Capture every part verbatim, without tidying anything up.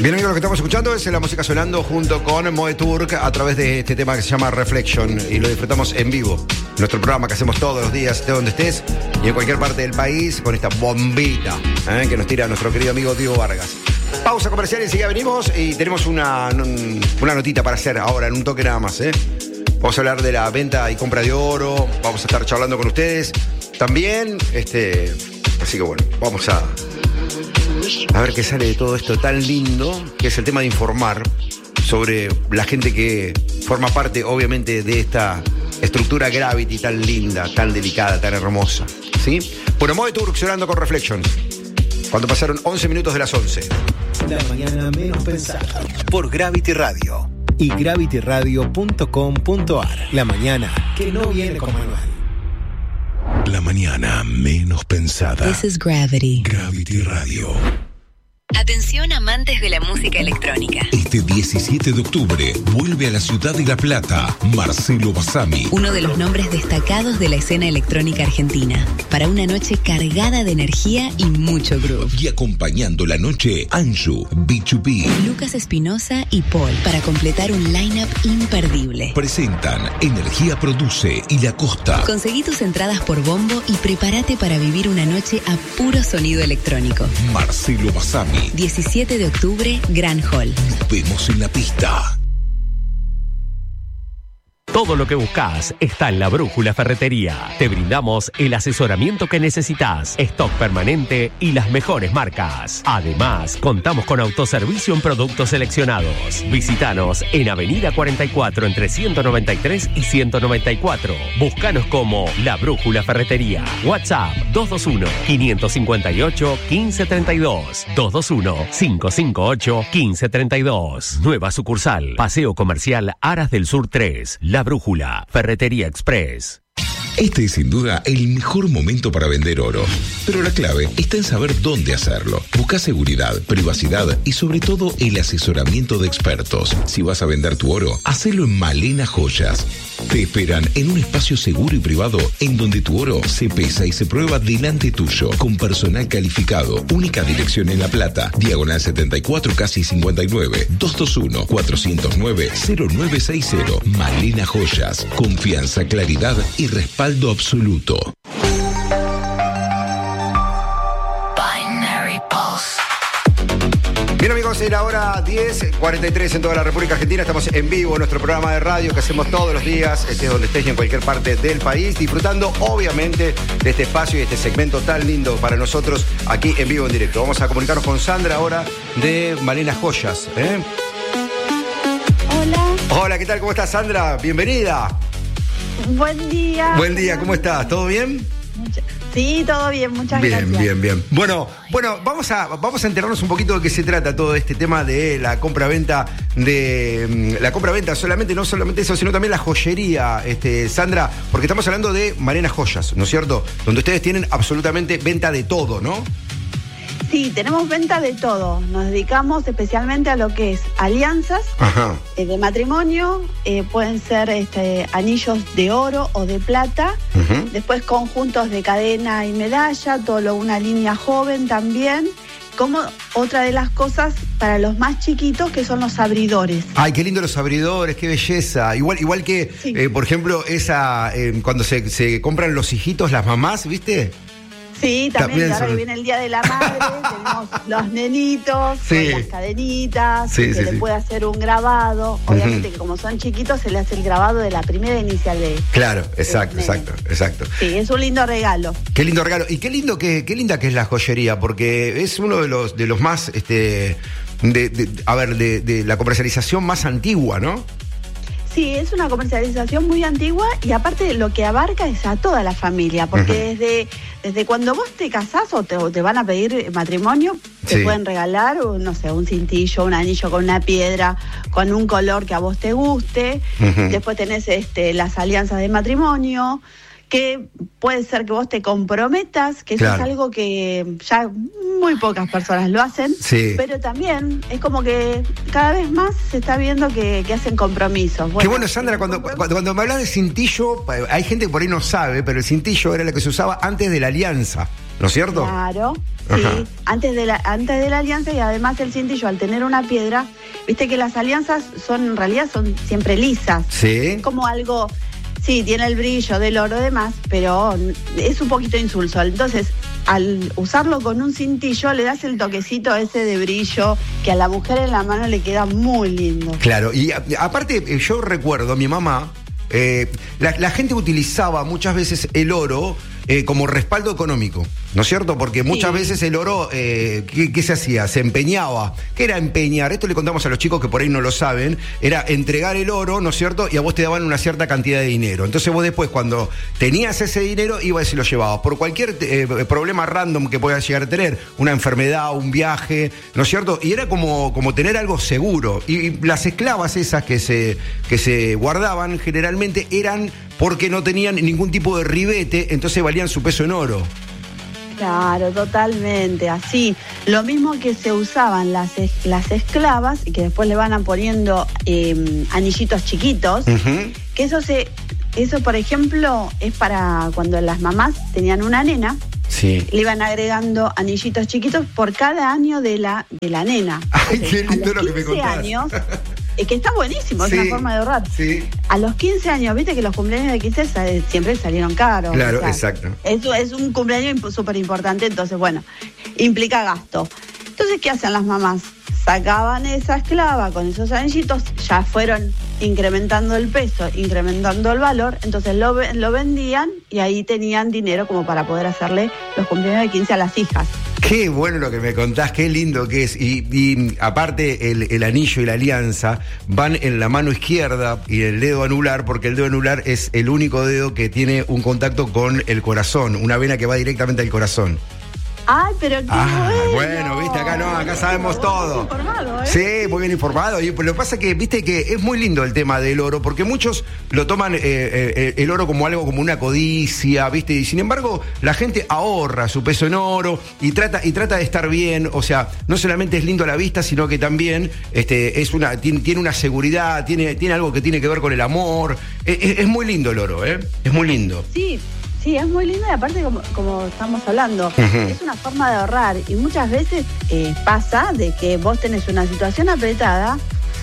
Bien, amigos, lo que estamos escuchando es la música sonando junto con Moe Turk a través de este tema que se llama Reflection y lo disfrutamos en vivo. Nuestro programa que hacemos todos los días, de donde estés y en cualquier parte del país, con esta bombita ¿eh? que nos tira nuestro querido amigo Diego Vargas. Pausa comercial y enseguida venimos y tenemos una, una notita para hacer ahora en un toque nada más. ¿eh? Vamos a hablar de la venta y compra de oro, vamos a estar charlando con ustedes también. Este, así que bueno, vamos a... A ver qué sale de todo esto tan lindo, que es el tema de informar sobre la gente que forma parte, obviamente, de esta estructura Gravity tan linda, tan delicada, tan hermosa. ¿Sí? Bueno, Moe Turk sonando con Reflection. Cuando pasaron once minutos de las once. La mañana menos pensada. Por Gravity Radio. Y gravity radio punto com punto ar. La mañana que no viene con manual. La mañana menos pensada. This is Gravity. Gravity Radio. Atención, amantes de la música electrónica. Este diecisiete de octubre vuelve a la ciudad de La Plata Marcelo Bassami, uno de los nombres destacados de la escena electrónica argentina, para una noche cargada de energía y mucho groove. Y acompañando la noche, Anju, B dos B, Lucas Espinosa y Paul, para completar un line-up imperdible. Presentan Energía Produce y La Costa. Conseguí tus entradas por Bombo y prepárate para vivir una noche a puro sonido electrónico. Marcelo Bassami. diecisiete de octubre, Gran Hall. Nos vemos en la pista. Todo lo que buscas está en La Brújula Ferretería. Te brindamos el asesoramiento que necesitas, stock permanente y las mejores marcas. Además, contamos con autoservicio en productos seleccionados. Visítanos en Avenida cuarenta y cuatro entre ciento noventa y tres y ciento noventa y cuatro. Búscanos como La Brújula Ferretería. WhatsApp dos dos uno, cinco cinco ocho, uno cinco tres dos. dos dos uno, cinco cinco ocho, uno cinco tres dos. Nueva sucursal. Paseo Comercial Aras del Sur tres. La Brújula, Ferretería Express. Este es sin duda el mejor momento para vender oro. Pero la clave está en saber dónde hacerlo. Busca seguridad, privacidad y sobre todo el asesoramiento de expertos. Si vas a vender tu oro, hacelo en Malena Joyas. Te esperan en un espacio seguro y privado en donde tu oro se pesa y se prueba delante tuyo, con personal calificado. Única dirección en La Plata, diagonal setenta y cuatro, casi cincuenta y nueve, dos dos uno, cuatro cero nueve, cero nueve seis cero. Malena Joyas. Confianza, claridad y respaldo absoluto. Bien, amigos, era hora diez cuarenta y tres en toda la República Argentina. Estamos en vivo en nuestro programa de radio que hacemos todos los días, estés donde estés y en cualquier parte del país, disfrutando obviamente de este espacio y este segmento tan lindo para nosotros aquí en vivo, en directo. Vamos a comunicarnos con Sandra ahora de Malena Joyas. ¿eh? Hola. Hola, ¿qué tal? ¿Cómo estás, Sandra? Bienvenida. Buen día. Buen día, ¿cómo estás? ¿Todo bien? Mucha... Sí, todo bien, muchas bien, gracias. Bien, bien, bien. Bueno, bueno, vamos a, vamos a enterarnos un poquito de qué se trata todo este tema de la compra-venta, de la compra-venta solamente, no solamente eso, sino también la joyería, este, Sandra, porque estamos hablando de Malena Joyas, ¿no es cierto? Donde ustedes tienen absolutamente venta de todo, ¿no? Sí, tenemos venta de todo. Nos dedicamos especialmente a lo que es alianzas eh, de matrimonio, eh, pueden ser este, anillos de oro o de plata, uh-huh. Después conjuntos de cadena y medalla, todo una línea joven también, como otra de las cosas para los más chiquitos que son los abridores. Ay, qué lindo los abridores, qué belleza. Igual, igual que, sí. eh, por ejemplo, esa eh, cuando se, se compran los hijitos, las mamás, ¿viste? Sí, también, también ahora que viene el Día de la Madre, tenemos los nenitos, sí. Con las cadenitas, sí, que sí, le sí. puede hacer un grabado. Obviamente uh-huh. que como son chiquitos se le hace el grabado de la primera inicial de... Claro, exacto, de exacto, exacto. Sí, es un lindo regalo. Qué lindo regalo. Y qué lindo que, qué linda que es la joyería, porque es uno de los, de los más, este, de, de, a ver, de, de la comercialización más antigua, ¿no? Sí, es una comercialización muy antigua y aparte lo que abarca es a toda la familia, porque uh-huh. desde, desde cuando vos te casás o te, o te van a pedir matrimonio, te sí. pueden regalar, no sé, un cintillo, un anillo con una piedra, con un color que a vos te guste. Uh-huh. Después tenés este, las alianzas de matrimonio, que puede ser que vos te comprometas, que eso claro. es algo que ya muy pocas personas lo hacen, sí. pero también es como que cada vez más se está viendo que, que hacen compromisos. Bueno, qué bueno, Sandra, cuando, cuando, cuando me hablas de cintillo, hay gente que por ahí no sabe, pero el cintillo era lo que se usaba antes de la alianza. ¿no es cierto? Claro, sí, Ajá. antes de, la, antes de la alianza, y además el cintillo, al tener una piedra, viste que las alianzas son, en realidad, son siempre lisas. Sí. Como algo, sí, tiene el brillo del oro y demás, pero es un poquito insulso. Entonces, al usarlo con un cintillo, le das el toquecito ese de brillo que a la mujer en la mano le queda muy lindo. Claro, y a, aparte, eh, yo recuerdo, mi mamá, eh, la, la gente utilizaba muchas veces el oro eh, como respaldo económico, ¿no es cierto? Porque muchas Sí. veces el oro, eh, ¿qué, ¿qué se hacía? Se empeñaba. ¿Qué era empeñar? Esto le contamos a los chicos que por ahí no lo saben. Era entregar el oro, ¿no es cierto? Y a vos te daban una cierta cantidad de dinero. Entonces vos después, cuando tenías ese dinero, ibas y se lo llevabas. Por cualquier eh, problema random que puedas llegar a tener, una enfermedad, un viaje, ¿no es cierto? Y era como, como tener algo seguro. Y, y las esclavas esas que se, que se guardaban, generalmente eran porque no tenían ningún tipo de ribete, entonces valían su peso en oro. Claro, totalmente, así. Lo mismo que se usaban las, es, las esclavas y que después le van poniendo eh, anillitos chiquitos, Uh-huh. que eso se, eso por ejemplo es para cuando las mamás tenían una nena, Sí. le iban agregando anillitos chiquitos por cada año de la, de la nena. Ay, qué Entonces, lindo a los lo que me quince contás. años, es que está buenísimo, Sí, es una forma de ahorrar. sí. A los quince años, viste que los cumpleaños de quince sa- siempre salieron caros. Claro, o sea, exacto. Eso es un cumpleaños imp- súper importante, entonces, bueno, implica gasto. Entonces, ¿qué hacen las mamás? Sacaban esa esclava con esos anillitos, ya fueron incrementando el peso, incrementando el valor, entonces lo, ve- lo vendían y ahí tenían dinero como para poder hacerle los cumpleaños de quince a las hijas. Qué bueno lo que me contás, qué lindo que es. Y, y aparte el, el anillo y la alianza van en la mano izquierda y el dedo anular, porque el dedo anular es el único dedo que tiene un contacto con el corazón, una vena que va directamente al corazón. Ay, pero qué Ah, bueno. bueno, viste, acá no, acá sabemos Vos todo. estás informado, ¿eh? Sí, muy bien informado. Y pues lo que pasa es que, viste, que es muy lindo el tema del oro, porque muchos lo toman eh, eh, el oro como algo, como una codicia, viste, y sin embargo, la gente ahorra su peso en oro y trata, y trata de estar bien. O sea, no solamente es lindo a la vista, sino que también este, es una, tiene, tiene una seguridad, tiene, tiene algo que tiene que ver con el amor. Es, es- es muy lindo el oro, ¿eh? Es muy lindo. Sí, sí, es muy lindo y aparte como, como estamos hablando, Ujú. es una forma de ahorrar y muchas veces eh, pasa de que vos tenés una situación apretada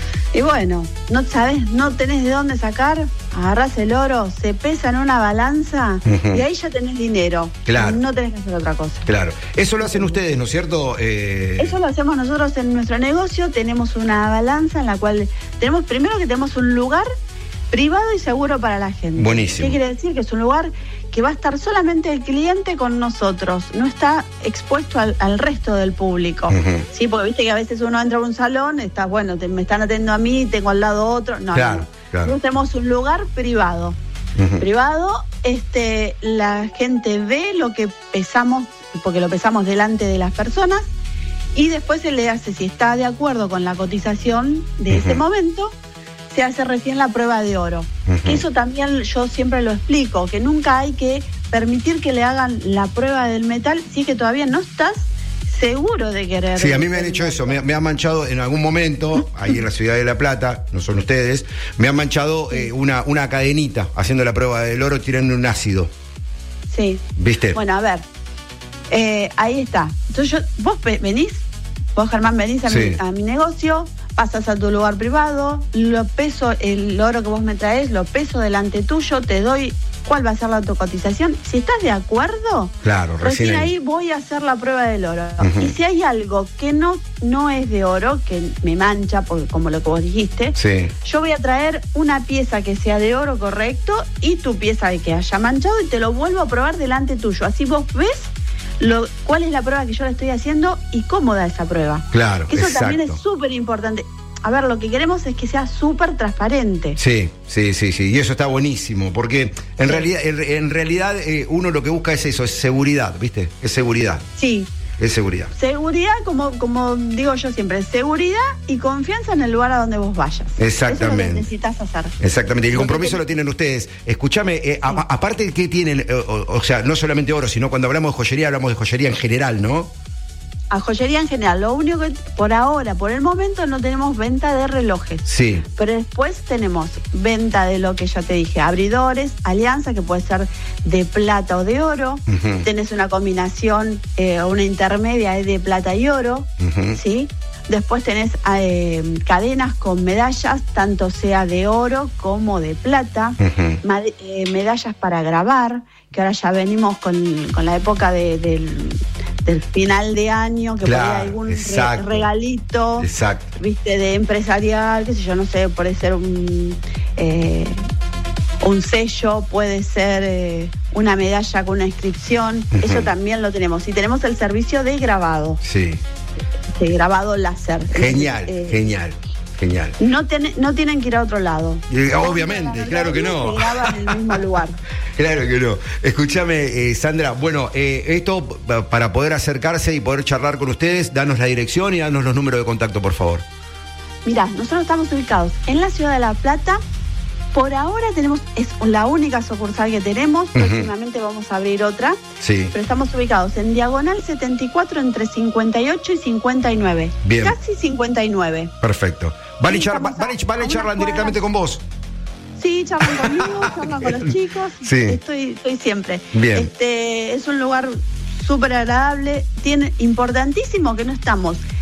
y bueno, no sabés, no tenés de dónde sacar, agarrás el oro, se pesa en una balanza Ujú. y ahí ya tenés dinero. Claro. No tenés que hacer otra cosa. Claro. Eso lo hacen ustedes, ¿no es cierto? Eh, Eso lo hacemos nosotros en nuestro negocio, tenemos una balanza en la cual tenemos, primero que tenemos un lugar privado y seguro para la gente. Buenísimo. ¿Qué quiere decir? Que es un lugar que va a estar solamente el cliente con nosotros, no está expuesto al, al resto del público. Ujú. Sí, porque viste que a veces uno entra a un salón, está bueno, te- me están atendiendo a mí, tengo al lado otro. No, Claro, no, no. claro. Nosotros tenemos un lugar privado. Ujú. Privado, este, la gente ve lo que pesamos, porque lo pesamos delante de las personas, y después se le hace, si está de acuerdo con la cotización de ese Ujú. momento, se hace recién la prueba de oro. Ujú. Que eso también yo siempre lo explico, que nunca hay que permitir que le hagan la prueba del metal si es que todavía no estás seguro de querer. Sí, a mí me han hecho eso, me, me han manchado en algún momento, ahí en la ciudad de La Plata, no son ustedes, me han manchado eh, una, una cadenita haciendo la prueba del oro, tirando un ácido, Sí. ¿viste? Bueno, a ver, eh, ahí está. Entonces yo, vos ve- venís, vos Germán venís a, Sí. mi, a mi negocio, pasas a tu lugar privado, lo peso, el oro que vos me traes, lo peso delante tuyo, te doy cuál va a ser la tu cotización. Si estás de acuerdo, Claro, recién recién ahí. ahí voy a hacer la prueba del oro. Ujú. Y si hay algo que no, no es de oro, que me mancha, porque, como lo que vos dijiste, Sí. yo voy a traer una pieza que sea de oro correcto y tu pieza de que haya manchado y te lo vuelvo a probar delante tuyo. Así vos ves lo, cuál es la prueba que yo le estoy haciendo y cómo da esa prueba. Claro, Que eso exacto. también es súper importante. A ver, lo que queremos es que sea súper transparente. Sí, sí, sí, sí, y eso está buenísimo, porque en Sí. realidad, en, en realidad eh, uno lo que busca es eso, es seguridad, ¿viste? Es seguridad, Sí, es seguridad. seguridad, como, como digo yo siempre, seguridad y confianza en el lugar a donde vos vayas. Eso Exactamente. es lo que necesitas hacer. Exactamente, y el Lo que compromiso te- lo tienen ustedes. Escúchame, eh, a- aparte de que tienen, eh, o, o sea, no solamente oro, sino cuando hablamos de joyería, hablamos de joyería en general, ¿no? a joyería en general. Lo único que por ahora, por el momento, no tenemos venta de relojes. Sí. Pero después tenemos venta de lo que ya te dije, abridores, alianza, que puede ser de plata o de oro. Uh-huh. Tenés una combinación, eh, una intermedia de plata y oro, uh-huh. ¿sí? Después tenés eh, cadenas con medallas, tanto sea de oro como de plata. Uh-huh. Mad- eh, medallas para grabar, que ahora ya venimos con, con la época de, del... del final de año, que claro, por ahí algún re- regalito, exacto. viste, de empresarial, qué sé yo, no sé, puede ser un eh, un sello, puede ser eh, una medalla con una inscripción, uh-huh. eso también lo tenemos. Y tenemos el servicio de grabado. Sí. De grabado láser. Genial, eh, genial. Genial. No, ten, no tienen que ir a otro lado. Eh, obviamente, claro que no. Se graba en el mismo lugar. Claro que no. Escúchame, eh, Sandra, bueno, eh, esto para poder acercarse y poder charlar con ustedes, danos la dirección y danos los números de contacto, por favor. Mirá, nosotros estamos ubicados en la ciudad de La Plata. Por ahora tenemos, es la única sucursal que tenemos, uh-huh. próximamente vamos a abrir otra, sí. pero estamos ubicados en Diagonal setenta y cuatro entre cincuenta y ocho y cincuenta y nueve. Bien. Casi cincuenta y nueve. Perfecto. ¿Vale, sí, char- vale, vale charlan directamente con vos? Sí, charlan conmigo, charlan con los chicos. Sí. Estoy, estoy siempre. Bien. Este, es un lugar súper agradable. Tiene, importantísimo que no estamos